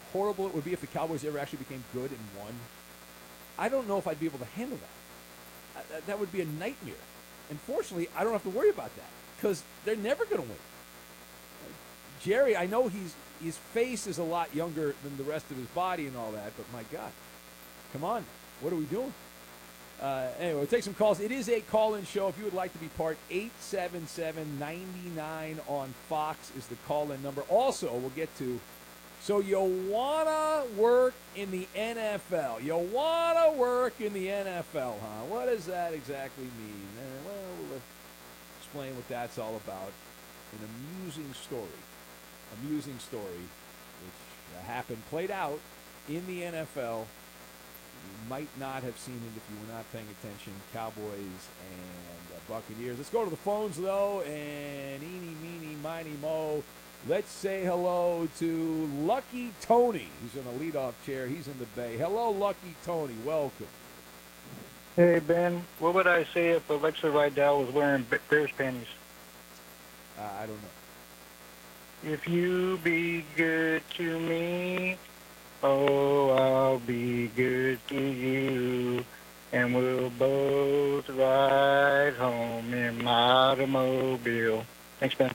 horrible it would be if the Cowboys ever actually became good and won, I don't know if I'd be able to handle that. That would be a nightmare. And fortunately, I don't have to worry about that because they're never going to win. Jerry, I know his face is a lot younger than the rest of his body and all that, but my God, come on, what are we doing? Anyway, we'll take some calls. It is a call-in show. If you would like to be part, 877-99 on Fox is the call-in number. Also, we'll get to, so you want to work in the NFL. You want to work in the NFL, huh? What does that exactly mean? Well, we'll explain what that's all about. An amusing story, which played out in the NFL. You might not have seen it if you were not paying attention. Cowboys and Buccaneers. Let's go to the phones, though, and eeny, meeny, miny, mo. Let's say hello to Lucky Tony. He's in a leadoff chair. He's in the Bay. Hello, Lucky Tony. Welcome. Hey, Ben. What would I say if Alexa Rydell was wearing Bears panties? I don't know. If you be good to me, oh, I'll be good to you, and we'll both ride home in my automobile. Thanks, Ben.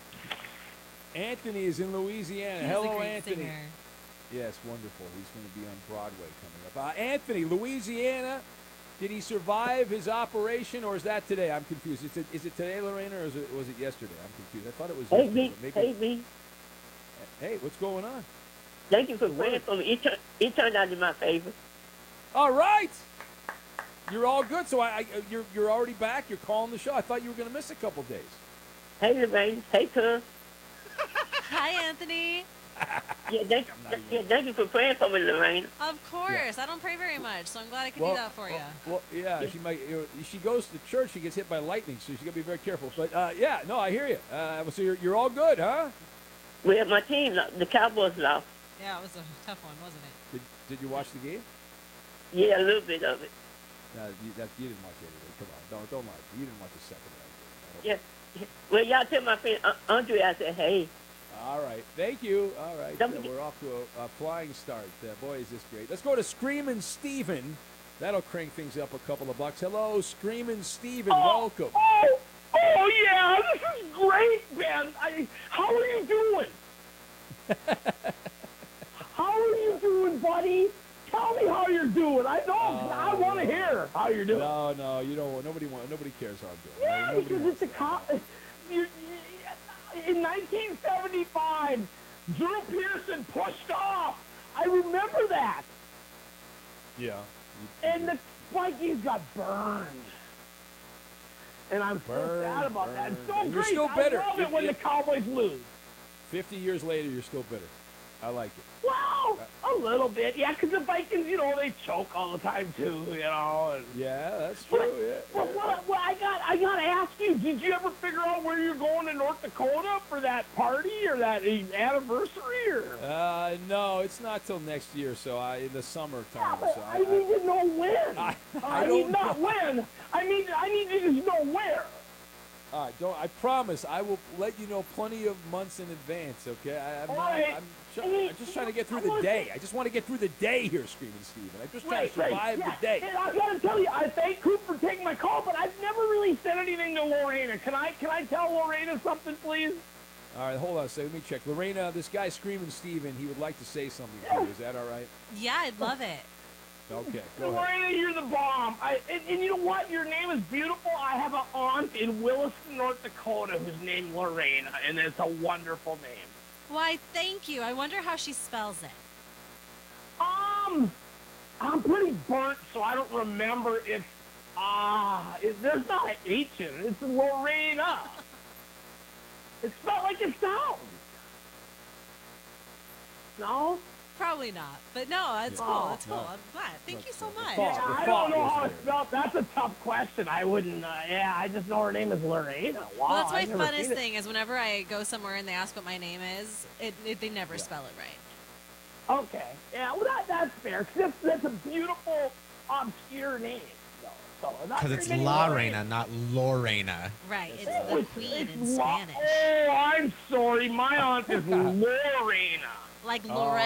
Anthony is in Louisiana. He's Hello, a great Anthony. Singer. Yes, wonderful. He's going to be on Broadway coming up. Anthony, Louisiana. Did he survive his operation, or is that today? I'm confused. Is it today, Lorena, or was it yesterday? I'm confused. I thought it was yesterday. Hey, B. Hey, what's going on? Thank you for praying for me. It turned out in my favor. All right. You're all good. So you're already back. You're calling the show. I thought you were going to miss a couple days. Hey, Lorraine. Hey, cuz. Hi, Anthony. Thank you for praying for me, Lorraine. Of course. Yeah. I don't pray very much, so I'm glad I could do that for you. Well, yeah, she might. She goes to church. She gets hit by lightning, so she's got to be very careful. But, yeah, no, I hear you. So you're all good, huh? Well, my team, the Cowboys lost. Yeah, it was a tough one, wasn't it? Did you watch the game? Yeah, a little bit of it. No, you didn't watch anything. Come on, don't lie. You didn't watch the second half. Yeah. Well, y'all tell my friend Andre I said, hey. All right. Thank you. All right. We're off to a flying start. Boy, is this great. Let's go to Screamin' Steven. That'll crank things up a couple of bucks. Hello, Screamin' Steven. Welcome. Oh, yeah. This is great, Ben. How are you doing? How are you doing, buddy? Tell me how you're doing. I want to hear how you're doing. No, you don't. Nobody cares how I'm doing. Yeah, because it's in 1975, Drew Pearson pushed off. I remember that. Yeah. And the Vikings got burned. And I'm so sad about that. It's so You're great. still bitter. I love it when the Cowboys lose. 50 years later, you're still bitter. I like it. Well, a little bit, yeah, because the Vikings, they choke all the time too, And, yeah, that's true. Well, I got to ask you, did you ever figure out where you're going to North Dakota for that party or that anniversary? Or? No, it's not till next year. So in the summertime. Yeah, so I need to know when. I don't know. When. I need to just know where. All right, I promise I will let you know plenty of months in advance, okay? I'm just trying to get through the day. I just want to get through the day here, Screaming Steven. I'm just trying to survive the day. And I got to tell you, I thank Coop for taking my call, but I've never really said anything to Lorena. Can I tell Lorena something, please? All right, hold on a second. Let me check. Lorena, this guy Screaming Steven, he would like to say something to you. Is that all right? Yeah, I'd love it. Okay, go Lorena, ahead. you're the bomb. And you know what? Your name is beautiful. I have an aunt in Williston, North Dakota, who's named Lorena, and it's a wonderful name. Why, thank you. I wonder how she spells it. I'm pretty burnt, so I don't remember if there's not an H in it. It's Lorena. It's spelled like it sounds. No? Probably not. But no, that's cool. That's cool. I'm glad. Thank you so much. Yeah, I don't know how it's spelled. That's a tough question. I wouldn't, I just know her name is Lorena. Wow, Well, that's my I've never funnest seen it. thing is whenever I go somewhere and they ask what my name is, they never spell it right. Okay. Yeah, well, that's fair. 'Cause that's a beautiful, obscure name. Because it's Lorena, not Lorena. Right. It's the queen in Spanish. Oh, I'm sorry. My aunt is Lorena. Like Lorena.